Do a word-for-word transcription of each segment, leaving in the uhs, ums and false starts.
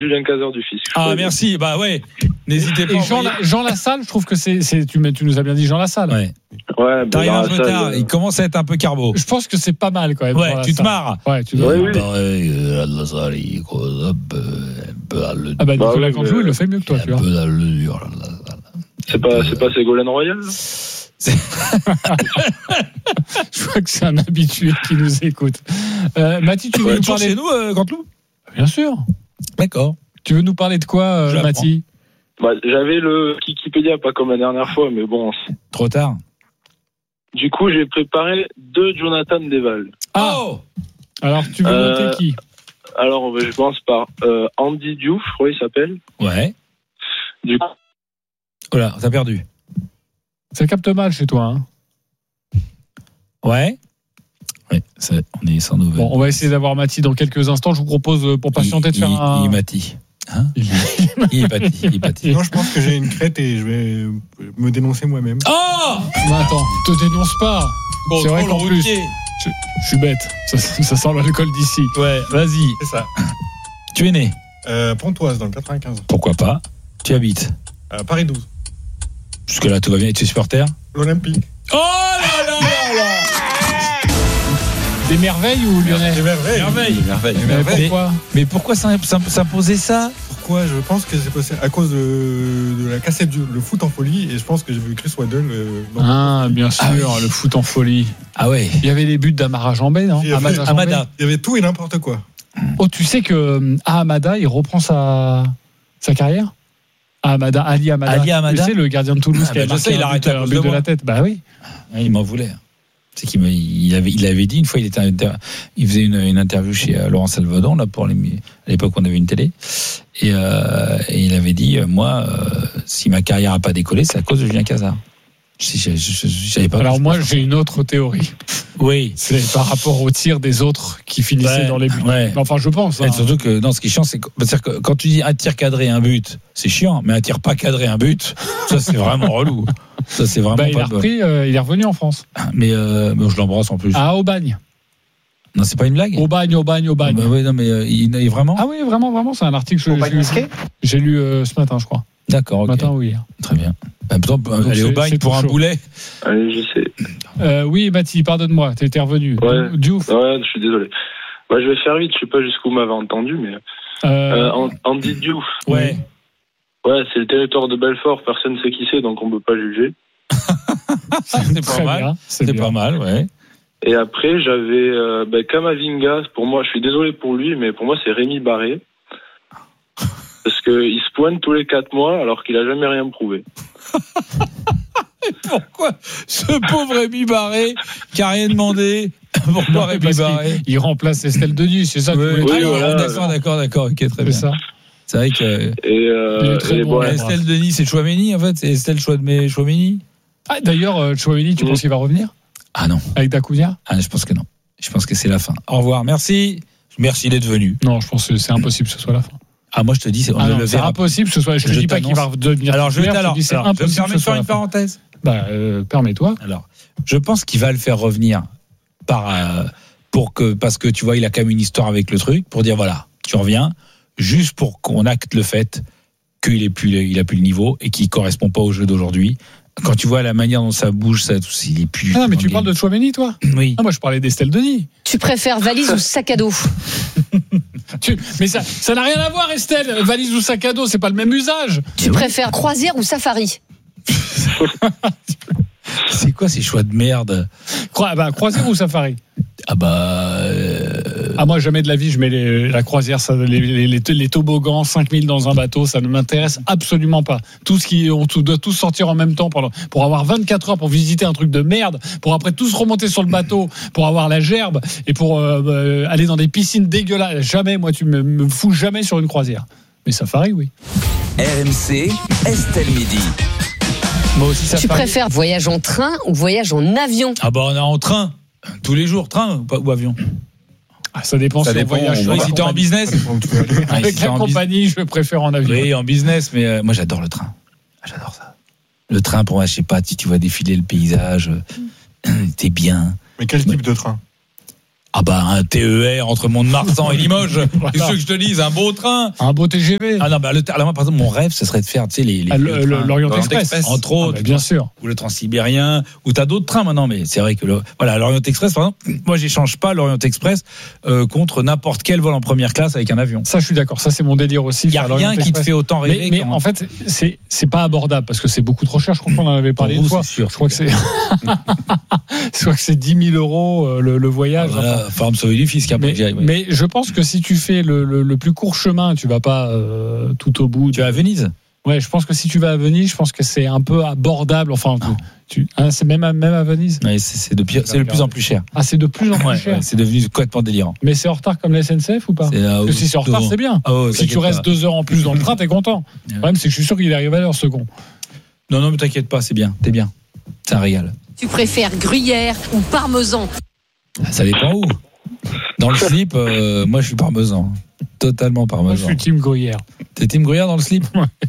Julien Cazard du Fisc. Ah, merci. Bah ouais. N'hésitez pas. Et Jean, La, Jean Lassalle, je trouve que c'est, c'est tu, tu nous as bien dit Jean Lassalle. Ouais. Ouais, T'arrives un peu ça, tard. euh... Il commence à être un peu carbo. Je pense que c'est pas mal quand même. Ouais, tu te marres. Ouais, tu te marres. Oui, oui. Ah bah Nicolas bah, Canteloup, oui, il le fait mieux que toi, tu vois. C'est pas, c'est pas Ségolène Royal. Je crois que c'est un habitué qui nous écoute. Euh, Mathis, tu veux Ouais, nous parler chez nous, euh, Canteloup ? Bien sûr. D'accord. Tu veux nous parler de quoi, euh, Mathis ? Bah, j'avais le Wikipédia, pas comme la dernière fois, mais bon. Trop tard. Du coup, j'ai préparé deux Jonathan Desval. Ah oh alors, tu veux euh, noter qui ? Alors, je commence par euh, Andy Diouf, je crois il s'appelle. Ouais. Du coup. Oh là, t'as perdu. Ça capte mal chez toi, hein ? Ouais. Ouais, c'est, on est sans nouvelles. Bon, on va essayer d'avoir Mathis dans quelques instants. Je vous propose, pour patienter, de faire il, un... Il est Mathis. Hein il, il est Mathis. Il est Mathis. Non, je pense que j'ai une crête et je vais me dénoncer moi-même. Oh mais attends, te dénonce pas. Bon, c'est vrai qu'en plus, je, je suis bête. Ça, ça sent l'alcool d'ici. Ouais, vas-y. C'est ça. Tu es né euh, Pontoise, dans le quatre-vingt-quinze. Pourquoi pas. Tu habites euh, Paris douze. Jusque là, tout va bien. Tu es supporter ? L'Olympique. Oh là là là là. Des merveilles ou lyonnais ? Des merveilles. Merveille. Merveille. Mais pourquoi ? Mais pourquoi s'imposer ça ? Pourquoi ? Je pense que c'est possible à cause de, de la cassette du le foot en folie, et je pense que j'ai vu Chris Waddle. Euh, ah, bien sûr, ah, oui. Le foot en folie. Ah ouais. Il y avait les buts d'Amara Jambé, non ? Il y avait, Amada, Amada. Il y avait tout et n'importe quoi. Oh, tu sais que Amada, il reprend sa, sa carrière ? Amada, Ali Amada. Ali Amada. Tu sais, le gardien de Toulouse ah, qui a bah, marqué sais, il un a but, un but de, de la tête. Bah oui. Il m'en voulait. C'est qu'il il avait, il avait dit une fois, il était, il faisait une, une interview chez Laurent Salvadon là pour les, à l'époque on avait une télé, et, euh, et il avait dit moi, euh, si ma carrière a pas décollé, c'est à cause de Julien Cazard. Je, je, je, je savais pas. Alors moi, j'ai une autre théorie. Oui. C'est par rapport au tir des autres qui finissaient ouais, dans les buts. Ouais. Enfin, je pense. Hein. Surtout que non, ce qui est chiant, c'est que, c'est-à-dire que quand tu dis un tir cadré, un but, c'est chiant, mais un tir pas cadré, un but, ça c'est vraiment relou. Ça c'est vraiment. Bah, il pas a repris, euh, il est revenu en France. Mais, euh, mais je l'embrasse en plus. À Aubagne. Non, c'est pas une blague. Aubagne, Aubagne, Aubagne. Bah, ouais, non, mais euh, il est vraiment. Ah oui, vraiment, vraiment, c'est un article que j'ai, j'ai, j'ai lu euh, ce matin, je crois. D'accord. Okay. Ce matin ou hier. Très bien. En même temps, aller au bagne pour un chaud. Boulet. Allez, je sais. Euh, oui, Mathis, pardonne-moi, t'es revenu. Ouais. Diouf. Ouais, je suis désolé. Bah, je vais faire vite, je sais pas jusqu'où vous m'avez entendu, mais. Euh... Euh, Andy Diouf. Ouais. Ouais, c'est le territoire de Belfort, personne ne sait qui c'est, donc on peut pas juger. c'est pas mal. Bien, c'est c'est pas mal, ouais. Et après, j'avais euh, bah, Kamavinga, pour moi, je suis désolé pour lui, mais pour moi, c'est Rémi Barré. Parce qu'il se pointe tous les quatre mois alors qu'il a jamais rien prouvé. Pourquoi ce pauvre Rémi Barré qui a rien demandé? Pourquoi Rémi Barré? Il remplace Estelle Denis, c'est ça. Oui, que oui, ah, voilà, d'accord, d'accord, d'accord, ok, très c'est bien. Ça. C'est vrai que. Et, euh, et bon, Estelle Denis, c'est Chouameni en fait, c'est Estelle Chouameni. Ah, d'ailleurs, Chouameni, tu mmh. penses qu'il va revenir? Ah non. Avec Dacunia? Ah, je pense que non. Je pense que c'est la fin. Au revoir, merci. Merci d'être venu. Non, je pense que c'est impossible que ce soit la fin. Ah, moi je te dis, c'est, on ah ne non, le c'est verra. impossible que ce soit. Je ne dis pas qu'il va devenir. Alors, je vais alors, c'est alors, impossible. Je me permets de faire une parenthèse. Bah, euh, permets-toi. Alors, je pense qu'il va le faire revenir par euh, pour que parce que tu vois, il a quand même une histoire avec le truc pour dire voilà, tu reviens juste pour qu'on acte le fait qu'il est plus, il a plus le niveau et qu'il correspond pas au jeu d'aujourd'hui. Quand tu vois la manière dont ça bouge, ça, il est plus. Ah non, mais tu parles de Chouameni, toi? Oui. Ah, moi, je parlais d'Estelle Denis. Tu préfères valise ou sac à dos? tu, mais ça, ça n'a rien à voir, Estelle. Valise ou sac à dos, c'est pas le même usage. Tu oui. préfères croisière ou safari? C'est quoi ces choix de merde? Cro- bah, croisière ou safari? Ah bah. Euh... Ah, moi, jamais de la vie, je mets les, la croisière, ça, les, les, les, les toboggans, cinq mille dans un bateau, ça ne m'intéresse absolument pas. Tout ce qui, on doit tous sortir en même temps pendant, pour avoir vingt-quatre heures pour visiter un truc de merde, pour après tous remonter sur le bateau, pour avoir la gerbe et pour euh, euh, aller dans des piscines dégueulasses. Jamais, moi, tu me, me fous jamais sur une croisière. Mais safari, oui. R M C, Estelle Midi. Moi aussi, ça tu préfères voyage en train ou voyage en avion? Ah bah on est en train tous les jours, train ou, pas, ou avion. Ah, ça dépend. Ça si dépend. on voyage. Oui, si t'es en business, avec la compagnie, je préfère en avion. Oui, en business, mais euh, moi j'adore le train. J'adore ça. Le train, pour moi, je sais pas, si tu vois défiler le paysage, euh, t'es bien. Mais quel type de train? Ah bah un T E R entre Mont-de-Marsan et Limoges. Voilà. Qu'est-ce que je te dise, un beau train. Un beau T G V. Ah non, bah le, alors moi par exemple mon rêve, ce serait de faire, tu sais les, les Ah, le- le le- trains, L'Orient l'Orient Express. entre Ah, autres, bah, bien sûr. ou le Transsibérien, ou t'as d'autres trains maintenant, mais c'est vrai que le, voilà l'Orient Express par exemple, moi j'échange pas l'Orient Express euh, contre n'importe quel vol en première classe avec un avion. Ça, je suis d'accord. Ça, c'est mon délire aussi. Il y a faire l'Orient rien qui te Express. fait autant rêver. Mais, mais qu'en- en fait, c'est c'est pas abordable parce que c'est beaucoup trop cher. Je crois qu'on en avait parlé Pour une vous, fois. c'est sûr, Je crois que c'est, je crois que c'est dix mille euros euh, le, le voyage. voilà, Enfin, faut me sauver du fisc après mais, que j'y aille, ouais. mais je pense que si tu fais le, le, le plus court chemin, tu vas pas euh, tout au bout. Tu vas à Venise. Ouais, je pense que si tu vas à Venise, je pense que c'est un peu abordable. Enfin, Non. tu, hein, c'est même à, même à Venise. Ouais, c'est, c'est de pire, c'est de plus en plus cher. Ah, c'est de plus en plus Ouais, cher. ouais, c'est devenu complètement délirant. Mais c'est en retard comme la S N C F ou pas? C'est là Parce où- que si c'est en retard, c'est bien. Ah ouais, Si tu t'inquiète restes pas. deux heures en plus dans le train, t'es content. Le problème, c'est que je suis sûr qu'il arrive à l'heure, ce con. Non, non, mais t'inquiète pas, c'est bien, t'es bien. C'est un régal. Tu préfères gruyère ou parmesan? Ça dépend où. Dans le slip, euh, moi je suis parmesan. Totalement Moi, je parmesan. suis team Gruyère. T'es Tim Gruyère dans le slip?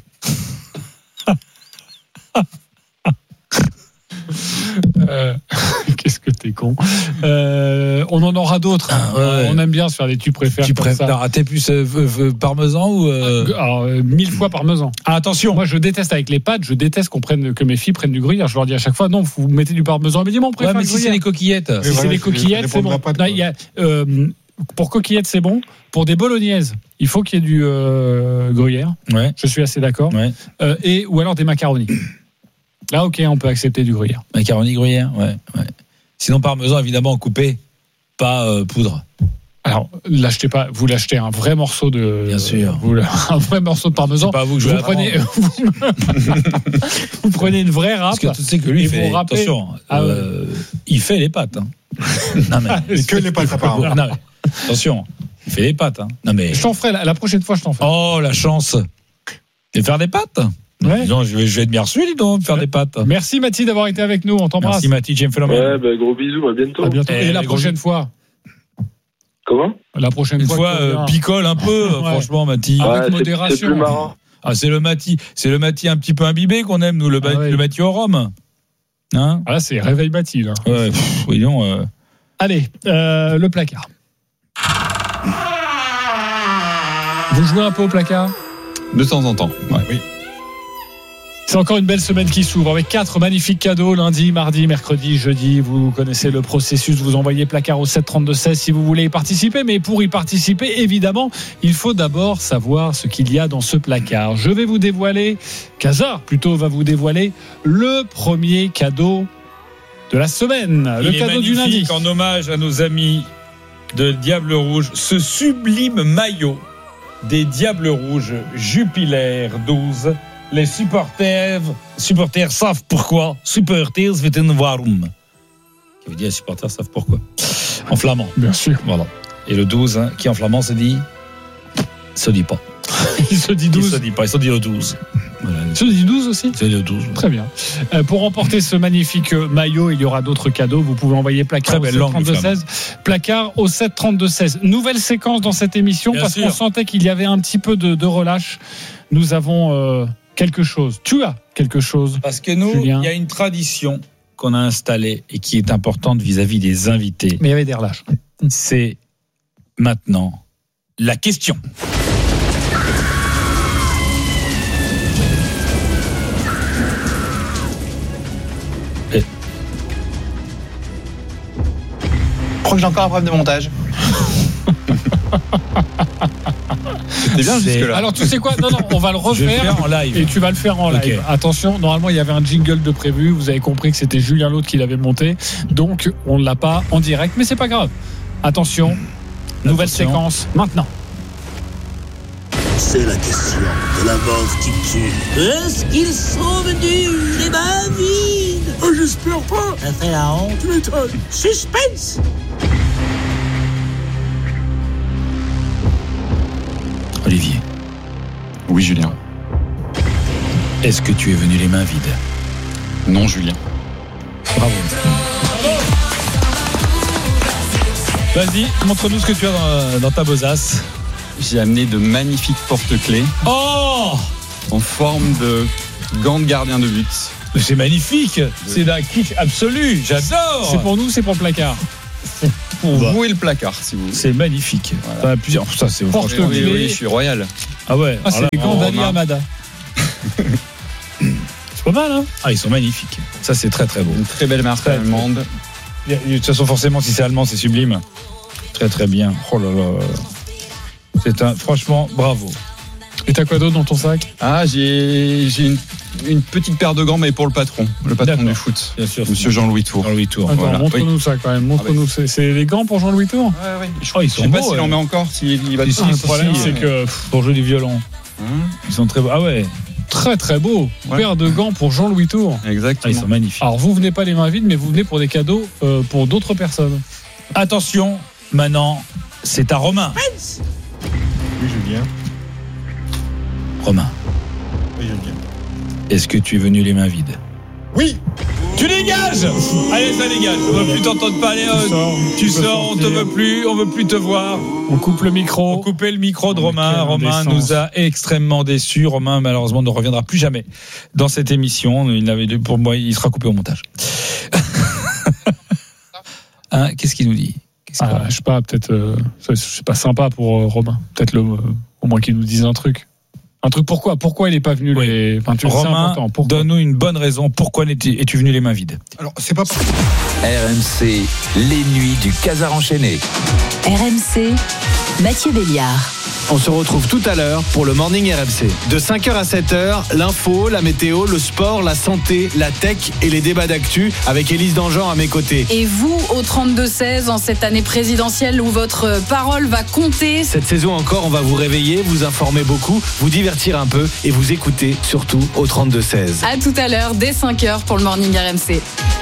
Euh, Qu'est-ce que t'es con. Euh, on en aura d'autres. Ah, ouais. On aime bien se faire des tu préfères. Tu comme préfères, ça. t'es plus euh, euh, euh, parmesan ou. euh, Alors, euh, mille fois parmesan. Ah, attention! Moi, je déteste avec les pâtes, je déteste qu'on prenne, que mes filles prennent du gruyère. Je leur dis à chaque fois, non, vous mettez du parmesan. Mais dis-moi, on Ouais, préfère mais le si c'est gruyère. les coquillettes. Si Oui, c'est voilà, les ça coquillettes, dépend c'est de bon. la pâte, Non, quoi. il y a, euh, pour coquillettes, c'est bon. Pour des bolognaises, il faut qu'il y ait du euh, gruyère. Ouais, Je suis assez d'accord. ouais. Euh, et ou alors des macaronis. Là, ok, on peut accepter du gruyère. Macaroni Gruyère, ouais, ouais. Sinon, parmesan, évidemment, coupé, pas euh, poudre. Alors, l'achetez pas. Vous l'achetez un vrai morceau de. Bien sûr. Vous, un vrai morceau de parmesan. C'est pas à vous que je Vous vais prenez, apprendre. vous, vous prenez une vraie râpe. Parce que tu sais que lui, Et il fait, vous râpez. attention, Ah euh, il fait les pâtes. Hein. Non, mais, Et que les pâtes, apparemment. non, mais, attention, il fait les pâtes. Hein. Non, mais, Je t'en ferai la, la prochaine fois, je t'en ferai. oh, la chance. Et faire des pâtes? Ouais. Non, je vais, je vais être bien reçu, dis donc, faire des pâtes. Merci Mathilde d'avoir été avec nous. On t'embrasse. Merci, Mathilde, j'aime phénomène. Ouais, bah, gros bisous, à bientôt. À bientôt. Eh, Et la gros prochaine fois. Comment? La prochaine Une fois. fois, tu euh, reviens. picole un peu, Ouais. franchement, Mathilde. Avec Ouais, c'est- modération. C'est plus marrant. Ah, c'est le Mati, c'est le Mati un petit peu imbibé qu'on aime, nous, le, Ah Mati- ouais. le Mati au rhum. Hein? Ah là, c'est réveil Mathilde. hein. Ouais, pff, voyons. Euh... Allez, euh, le placard. Vous jouez un peu au placard? De temps en temps. Ouais. C'est encore une belle semaine qui s'ouvre avec quatre magnifiques cadeaux lundi, mardi, mercredi, jeudi. Vous connaissez le processus. Vous envoyez placard au sept trente-deux seize si vous voulez y participer. Mais pour y participer, évidemment, il faut d'abord savoir ce qu'il y a dans ce placard. Je vais vous dévoiler, Casa plutôt va vous dévoiler le premier cadeau de la semaine. Le Il est cadeau du lundi. magnifique, en hommage à nos amis de Diable Rouge, ce sublime maillot des Diables Rouges Jupiler douze. Les supporters, supporters savent pourquoi. Supporters weten waarom. Qui veut dire les supporters savent pourquoi. En flamand. Bien sûr. Voilà. Et le douze, hein, qui en flamand se dit se dit pas. Il se dit Il douze. se dit pas, il se dit le douze. Voilà. Il se dit douze aussi. C'est le douze. Très bien. Euh, pour remporter ce magnifique euh, maillot, il y aura d'autres cadeaux. Vous pouvez envoyer placard Très au belle sept langue, trente-deux seize. Placard au sept trente-deux seize. Nouvelle séquence dans cette émission Bien parce sûr. qu'on sentait qu'il y avait un petit peu de, de relâche. Nous avons euh, quelque chose. Tu as quelque chose. Parce que nous, Julien. il y a une tradition qu'on a installée et qui est importante vis-à-vis des invités. Mais il y avait des relâches. C'est maintenant la question. Je crois que j'ai encore un problème de montage. C'était bien C'est- jusque-là. Alors tu sais quoi? Non, non, on va le Je vais le refaire. faire en live. Et tu vas le faire en Ok. live. Attention, normalement il y avait un jingle de prévu. Vous avez compris que c'était Julien Laude qui l'avait monté. Donc on ne l'a pas en direct, mais c'est pas grave. Attention, nouvelle Attention. séquence maintenant. C'est la question de la mort qui tue. Est-ce qu'ils sont venus les mains vides? Oh, j'espère pas. Ça fait la honte. Tu m'étonnes. Suspense. Olivier, Oui, Julien. est-ce que tu es venu les mains vides? Non, Julien. Bravo. Vas-y, montre-nous ce que tu as dans, dans ta besace. J'ai amené de magnifiques porte-clés Oh, en forme de gants de gardien de but. c'est magnifique. C'est d'un kitsch absolu. J'adore. C'est pour nous, c'est pour le placard. pour Bah. vous et le placard, si vous voulez. C'est magnifique. Voilà. Ça, plusieurs... ça c'est Porte franchement- Oui, clé. oui, je suis royal. Ah ouais. Ah, c'est alors les là, gants oh, d'Ali Romain. Hamada. C'est pas mal, hein. Ah, ils sont magnifiques. Ça, c'est très très beau. Une très belle marque Très, allemande. De toute façon, forcément, si c'est allemand, c'est sublime. Très très bien. Oh là là. C'est un. Franchement, bravo. Et t'as quoi d'autre dans ton sac? Ah, j'ai, j'ai une, une petite paire de gants, mais pour le patron. Le patron D'accord. du foot. Bien sûr. Monsieur Jean-Louis Tour. Jean-Louis Tour. Attends, Voilà. montre-nous ça quand même. Montre-nous. C'est, c'est les gants pour Jean-Louis Tour? Ouais, ouais. Je, Oh, ils je sont sais pas beaux, s'il ouais. en met encore, s'il il va Si, si, Ah, le si, problème, si, c'est ouais. que Pour jouer du violon. Hein, Ils sont très beaux. Ah ouais. très très beau. Ouais. Paire de gants pour Jean-Louis Tour. Ah, ils exactement. sont magnifiques. Alors vous venez pas les mains vides, mais vous venez pour des cadeaux euh, pour d'autres personnes. Attention, maintenant, c'est à Romain. Oui, Julien. Romain, Oui, Julien. est-ce que tu es venu les mains vides? Oui. Tu dégages. Allez, ça dégage. On veut plus t'entendre parler. Tu sors, tu tu peux sors, on te sortir. veut plus, on veut plus te voir. On coupe le On micro. coupait le micro de Oh, mais Romain. quelle Romain indécence. nous a extrêmement déçus. Romain, malheureusement, ne reviendra plus jamais dans cette émission. Il avait, pour moi, il sera coupé au montage. Hein, qu'est-ce qu'il nous dit? Qu'est-ce qu'il Ah, raconte je sais pas, peut-être euh, c'est- c'est pas sympa pour euh, Romain. Peut-être le, euh, au moins qu'il nous dise un truc. Un truc pourquoi Pourquoi il est pas venu Oui. les. Enfin, tu sais, c'est Romain, important. Pourquoi donne-nous une bonne raison. Pourquoi es-tu es-tu venu les mains vides? Alors, c'est pas. R M C, les nuits du Casar enchaîné. R M C, Mathieu Béliard. On se retrouve tout à l'heure pour le Morning R M C. De cinq heures à sept heures, l'info, la météo, le sport, la santé, la tech et les débats d'actu avec Élise Dangean à mes côtés. Et vous, au trente-deux seize, en cette année présidentielle où votre parole va compter. Cette saison encore, on va vous réveiller, vous informer beaucoup, vous divertir un peu et vous écouter surtout au trente-deux seize. À tout à l'heure, dès cinq heures pour le Morning R M C.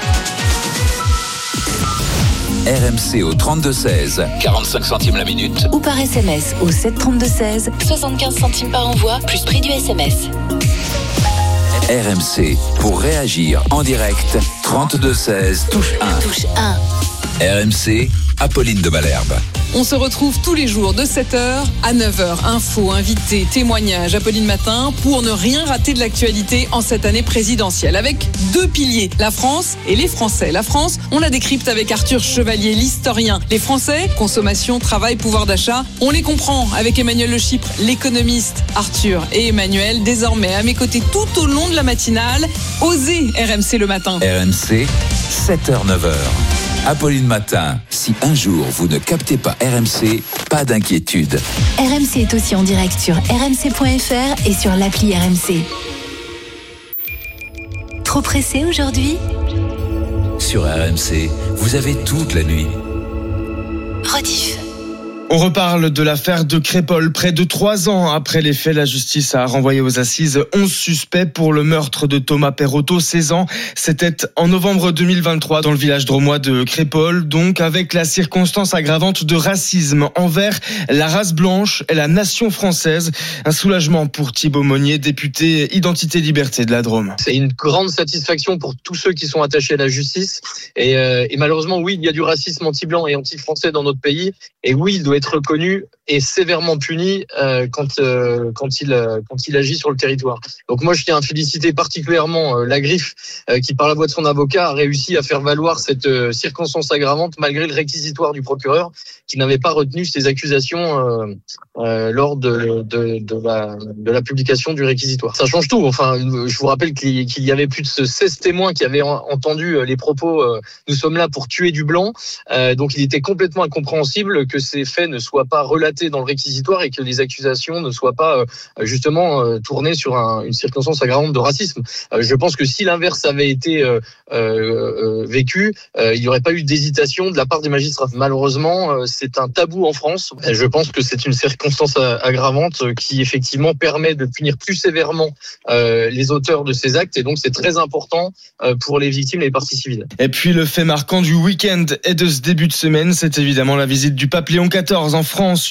R M C au trente-deux seize, quarante-cinq centimes la minute. Ou par S M S au sept trente-deux seize, soixante-quinze centimes par envoi, plus prix du S M S. R M C, pour réagir en direct, trente-deux seize, touche un. Touche un. R M C, Apolline de Malherbe. On se retrouve tous les jours de sept heures à neuf heures. Infos, invités, témoignages, Apolline Matin, pour ne rien rater de l'actualité en cette année présidentielle. Avec deux piliers, la France et les Français. La France, on la décrypte avec Arthur Chevalier, l'historien. Les Français, consommation, travail, pouvoir d'achat. On les comprend avec Emmanuel Le Chypre, l'économiste. Arthur et Emmanuel, désormais à mes côtés tout au long de la matinale. Osez R M C le matin. R M C, sept heures neuf heures. Apolline Matin, si un jour vous ne captez pas R M C, pas d'inquiétude. R M C est aussi en direct sur r m c point f r et sur l'appli R M C. Trop pressé aujourd'hui? Sur R M C, vous avez toute la nuit. Rediff. On reparle de l'affaire de Crépol. Près de trois ans après les faits, la justice a renvoyé aux assises onze suspects pour le meurtre de Thomas Perrotto, seize ans. C'était en novembre deux mille vingt-trois dans le village drômois de Crépol, donc avec la circonstance aggravante de racisme envers la race blanche et la nation française. Un soulagement pour Thibaut Monnier, député Identité-Liberté de la Drôme. C'est une grande satisfaction pour tous ceux qui sont attachés à la justice. Et, euh, et malheureusement, oui, il y a du racisme anti-blanc et anti-français dans notre pays. Et oui, il doit être reconnu et sévèrement puni euh, quand euh, quand il euh, quand il agit sur le territoire. Donc moi je tiens à féliciter particulièrement euh, la Griffe euh, qui par la voix de son avocat a réussi à faire valoir cette euh, circonstance aggravante malgré le réquisitoire du procureur qui n'avait pas retenu ces accusations euh, euh, lors de, de de la de la publication du réquisitoire. Ça change tout. Enfin je vous rappelle qu'il, qu'il y avait plus de seize témoins qui avaient entendu les propos euh, nous sommes là pour tuer du blanc. Euh, donc il était complètement incompréhensible que ces faits ne soient pas relatés dans le réquisitoire et que les accusations ne soient pas euh, justement euh, tournées sur un, une circonstance aggravante de racisme. Euh, je pense que si l'inverse avait été euh, euh, vécu, euh, il n'y aurait pas eu d'hésitation de la part des magistrats. Malheureusement, euh, c'est un tabou en France. Et je pense que c'est une circonstance aggravante qui effectivement permet de punir plus sévèrement euh, les auteurs de ces actes et donc c'est très important euh, pour les victimes et les parties civiles. Et puis le fait marquant du week-end et de ce début de semaine, c'est évidemment la visite du pape Léon quatorze en France. Une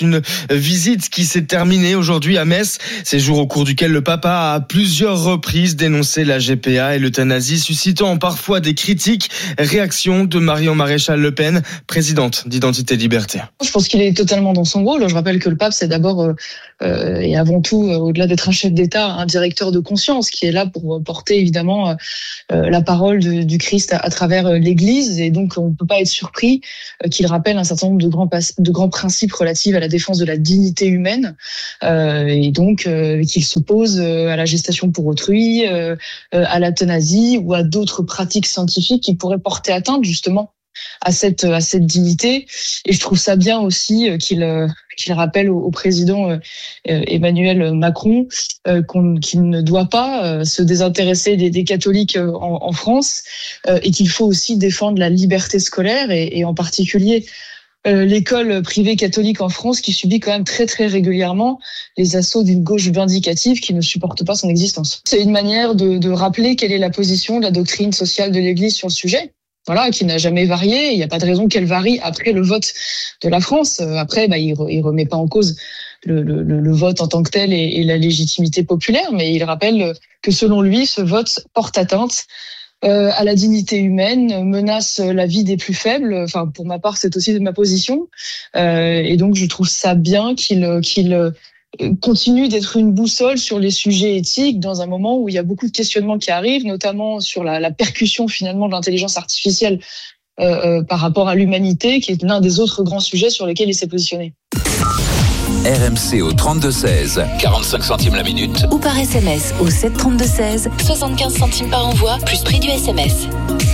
une visite qui s'est terminée aujourd'hui à Metz. Séjour au cours duquel le Papa a à plusieurs reprises dénoncé la G P A et l'euthanasie, suscitant parfois des critiques. Réaction de Marion Maréchal Le Pen, présidente d'Identité Liberté. Je pense qu'il est totalement dans son rôle. Je rappelle que le pape, c'est d'abord euh, euh, et avant tout, euh, au-delà d'être un chef d'État, un directeur de conscience qui est là pour porter évidemment euh, la parole de, du Christ à, à travers euh, l'Église. Et donc, on ne peut pas être surpris euh, qu'il rappelle un certain nombre de grands, de grands principes relatifs à la défense de la dignité humaine euh, et donc euh, qu'il s'oppose euh, à la gestation pour autrui, euh, euh, à l'euthanasie ou à d'autres pratiques scientifiques qui pourraient porter atteinte justement à cette à cette dignité. Et je trouve ça bien aussi qu'il qu'il rappelle au, au président Emmanuel Macron qu'on, qu'il ne doit pas se désintéresser des, des catholiques en, en France et qu'il faut aussi défendre la liberté scolaire et, et en particulier l'école privée catholique en France qui subit quand même très très régulièrement les assauts d'une gauche vindicative qui ne supporte pas son existence. C'est une manière de, de rappeler quelle est la position de la doctrine sociale de l'Église sur le sujet. Voilà, qui n'a jamais varié. Il n'y a pas de raison qu'elle varie après le vote de la France. Après, bah, il ne remet pas en cause le, le, le vote en tant que tel et, et la légitimité populaire, mais il rappelle que selon lui, ce vote porte atteinte euh, à la dignité humaine, menace la vie des plus faibles. Enfin, pour ma part, c'est aussi ma position. Euh, et donc, je trouve ça bien qu'il, qu'il continue d'être une boussole sur les sujets éthiques dans un moment où il y a beaucoup de questionnements qui arrivent, notamment sur la, la percussion finalement de l'intelligence artificielle euh, euh, par rapport à l'humanité, qui est l'un des autres grands sujets sur lesquels il s'est positionné. R M C au trente-deux seize, quarante-cinq centimes la minute. Ou par S M S au sept trente-deux seize, soixante-quinze centimes par envoi, plus prix du S M S.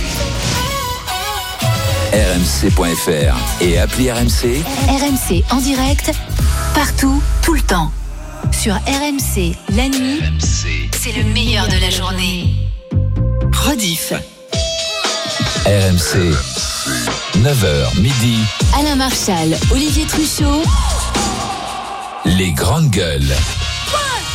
R M C point F R et appli R M C. R M C en direct, partout, tout le temps. Sur R M C, la nuit, R M C. C'est le meilleur de la journée. Rediff. R M C, neuf heures midi. Alain Marchal, Olivier Truchot. Les grandes gueules.